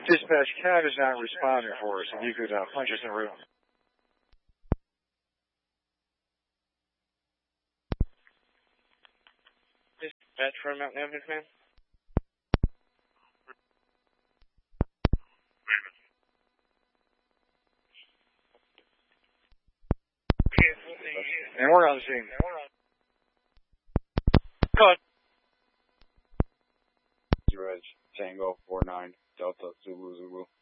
Dispatch, CAD is not responding for us. If you could punch us in the room. Dispatch from Mountain Avenue, ma'am. And we're on the scene. Go ahead. Reg, Tango 49 Delta Zulu Zulu.